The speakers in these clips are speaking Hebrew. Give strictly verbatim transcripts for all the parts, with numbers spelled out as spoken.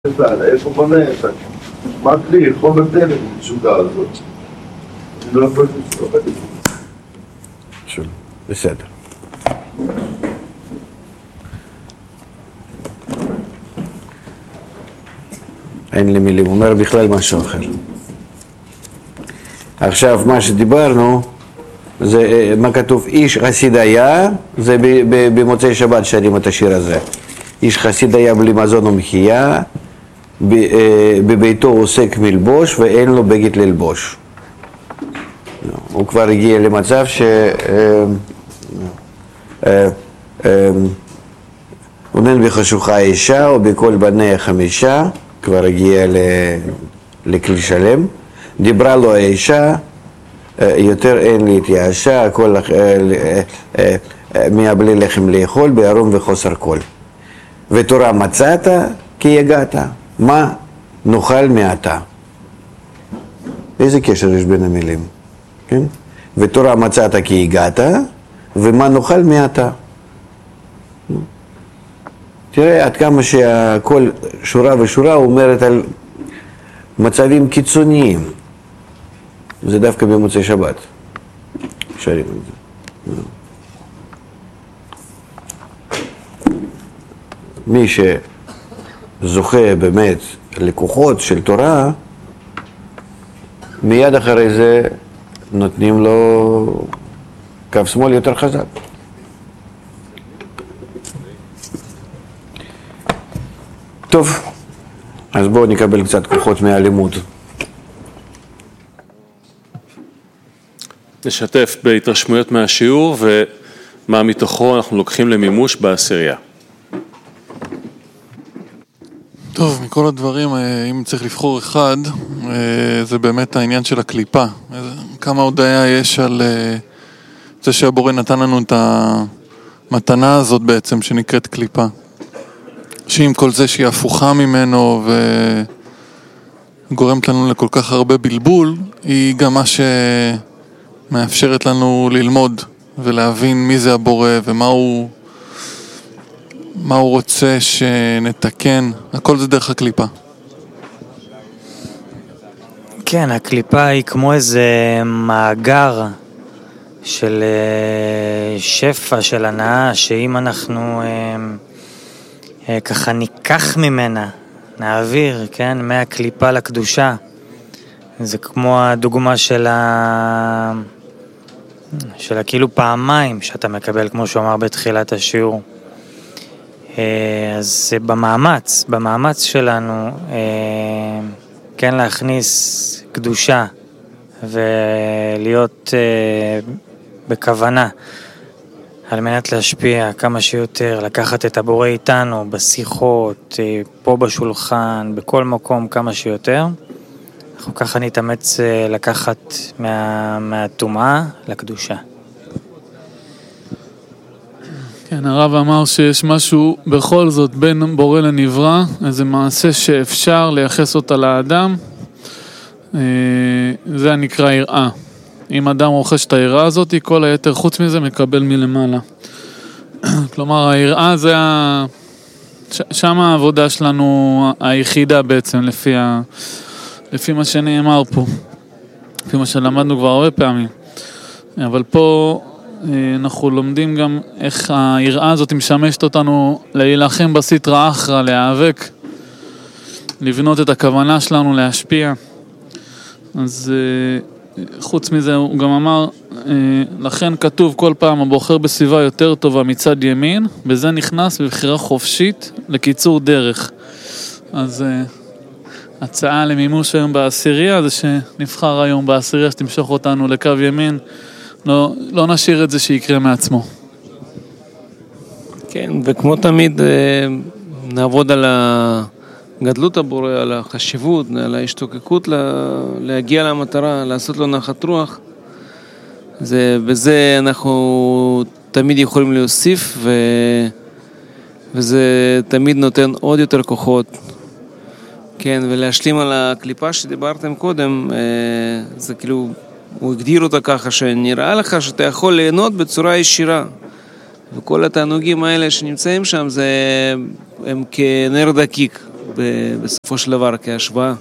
איפה בונה את זה? מה כלי? יכול לתת את התשוקה הזאת. אני לא יכול לצלוח את זה. בסדר. אין לי מילים, הוא אומר בכלל משהו אחר. עכשיו, מה שדיברנו, זה מה כתוב, איש חסיד היה, זה במוצאי שבת שרים את השיר הזה. איש חסיד היה בלי מזון ומחיה, בביתו עוסק מלבוש ואין לו בגד ללבוש. הוא כבר הגיע למצב ש... עונן בחשוכה אישה ובכל בניה חמישה, כבר הגיע לכלי שלם. דיברה לו האישה, יותר אין להתייאשה, הכל מהבלי לחם לאכול, בערום וחוסר כל. ותורה מצאת כי יגעת, מה נאכל מעתה? איזה קשר יש בין המילים? כן? ותורה מצאת כי הגעת, ומה נאכל מעתה? תראה עד כמה שכל שורה ושורה אומרת על מצבים קיצוניים. זה דווקא במוצאי שבת. שרים את זה. מי שזוכה באמת לקוחות של תורה, מיד אחרי זה נותנים לו קו שמאל יותר חזק. טוב, אז בואו נקבל קצת כוחות מהלימוד. נשתף בהתרשמויות מהשיעור ומה מתוכו אנחנו לוקחים למימוש בעשירייה. טוב, מכל הדברים, אם צריך לבחור אחד, זה באמת העניין של הקליפה. כמה הודעה יש על זה שהבורא נתן לנו את המתנה הזאת בעצם, שנקראת קליפה. שעם כל זה שהיא הפוכה ממנו וגורמת לנו לכל כך הרבה בלבול, היא גם מה שמאפשרת לנו ללמוד ולהבין מי זה הבורא ומה הוא, מה הוא רוצה שנתקן. הכל זה דרך הקליפה. כן, הקליפה היא כמו איזה מאגר של שפע, של הנאה, שאם אנחנו ככה ניקח ממנה, נעביר, כן, מהקליפה לקדושה. זה כמו הדוגמה של ה... של הכאילו פעמיים שאתה מקבל, כמו שהוא אמר בתחילת השיעור. אז במאמץ, במאמץ שלנו, כן, להכניס קדושה ולהיות בכוונה, על מנת להשפיע כמה שיותר, לקחת את הבורא איתנו בשיחות, פה בשולחן, בכל מקום כמה שיותר. אנחנו ככה נתאמץ לקחת מה, מהטומאה לקדושה. כן, הרב אמר שיש משהו בכל זאת בין בורא לנברא, איזה מעשה שאפשר לייחס אותה לאדם, זה נקרא יראה. אם אדם רוכש את היראה הזאת, כל היתר חוץ מזה מקבל מלמעלה. כלומר, היראה זה ה... שם העבודה שלנו היחידה בעצם, לפי, ה... לפי מה שנאמר פה. לפי מה שלמדנו כבר הרבה פעמים. אבל פה אנחנו לומדים גם איך היראה הזאת משמשת אותנו להילחם בסטרא אחרא, להיאבק, לבנות את הכוונה שלנו, להשפיע. אז... חוץ מזה הוא גם אמר, לכן כתוב כל פעם הבוחר בסביבה יותר טובה מצד ימין, בזה נכנס בבחירה חופשית לקיצור דרך. אז הצעה למימוש היום בעשירייה זה שנבחר היום בעשירייה שתמשוך אותנו לקו ימין, לא, לא נשאיר את זה שיקרה מעצמו. כן, וכמו תמיד נעבוד על ה... גדלות הבורא, על החשיבות, על ההשתוקקות להגיע למטרה, לעשות לו נחת רוח. זה, בזה אנחנו תמיד יכולים להוסיף, ו, וזה תמיד נותן עוד יותר כוחות. כן, ולהשלים על הקליפה שדיברתם קודם, זה כאילו, הוא הגדיר אותה ככה, שנראה לך שאתה יכול ליהנות בצורה ישירה. וכל התענוגים האלה שנמצאים שם, זה, הם כנר דקיק. בסופו של דבר כהשוואה.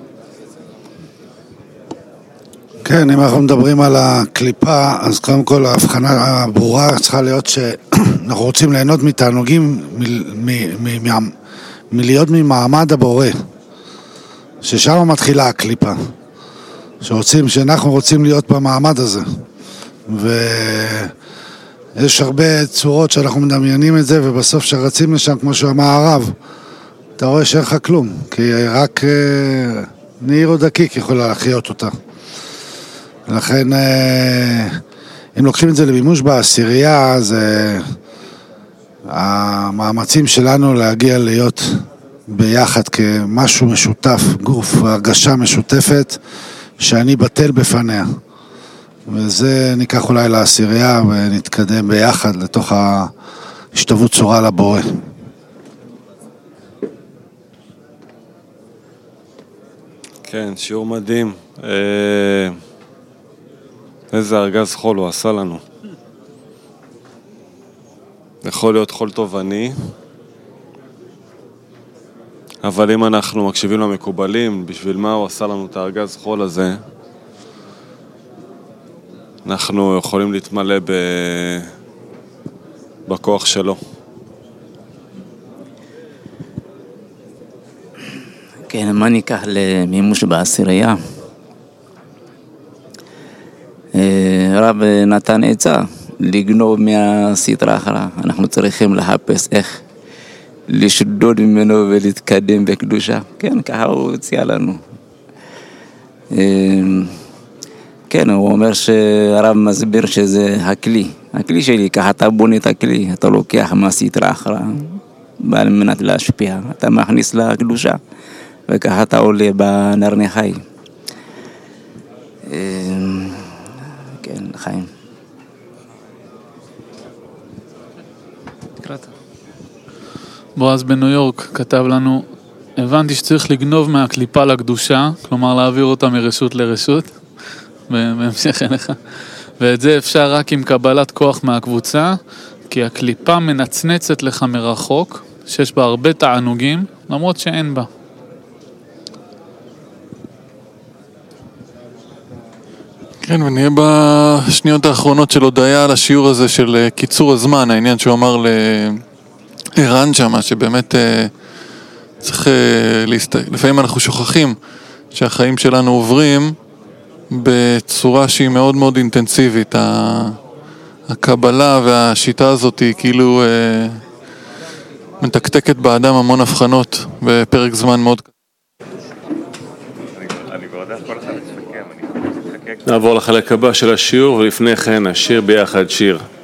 כן, אם אנחנו מדברים על הקליפה, אז קודם כל ההבחנה הברורה צריכה להיות שאנחנו רוצים ליהנות מתענוגים מלהיות ממעמד הבורא, ששם מתחילה הקליפה, שרוצים, שאנחנו רוצים להיות במעמד הזה, ויש הרבה צורות שאנחנו מדמיינים את זה, ובסוף שרצים לשם, כמו שאמר הרב, אתה רואה שאין לך כלום, כי רק נעיר או דקיק יכולה להחיות אותה. לכן, אם לוקחים את זה למימוש בעשירייה, אז המאמצים שלנו להגיע להיות ביחד כמשהו משותף, גוף, הרגשה משותפת, שאני בטל בפניה. וזה ניקח אולי לעשירייה ונתקדם ביחד לתוך ההשתוות צורה לבורא. כן, שיעור מדהים. איזה ארגז חול הוא עשה לנו. יכול להיות חול תובעני, אבל אם אנחנו מקשיבים למקובלים, בשביל מה הוא עשה לנו את הארגז חול הזה, אנחנו יכולים להתמלא ב... בכוח שלו. כן, מה ניקח למימוש בעשירייה? רב נתן עצה לגנוב מהסטרה אחרה. אנחנו צריכים לחפש איך לשדוד ממנו ולהתקדם בקדושה. כן, ככה הוא הציע לנו. כן, הוא אומר שהרב מסביר שזה הכלי. הכלי שלי, ככה אתה בונה את הכלי, אתה לוקח מהסטרה אחרה, על מנת להשפיע. אתה מכניס לקדושה, וככה אתה עולה בנר חי. כן, חיים. בועז בניו יורק כתב לנו, הבנתי שצריך לגנוב מהקליפה לקדושה, כלומר להעביר אותה מרשות לרשות, בהמשך אליך, ואת זה אפשר רק עם קבלת כוח מהקבוצה, כי הקליפה מנצנצת לך מרחוק, שיש בה הרבה תענוגים, למרות שאין בה. כן, ונהיה בשניות האחרונות של הודעה על השיעור הזה של קיצור הזמן, העניין שהוא אמר לערן שמה, שבאמת צריך להסתכל, לפעמים אנחנו שוכחים שהחיים שלנו עוברים בצורה שהיא מאוד מאוד אינטנסיבית. הקבלה והשיטה הזאת היא כאילו מתקתקת באדם המון הבחנות בפרק זמן מאוד קצר. נעבור לחלק הבא של השיעור, ולפני כן נשיר ביחד שיר.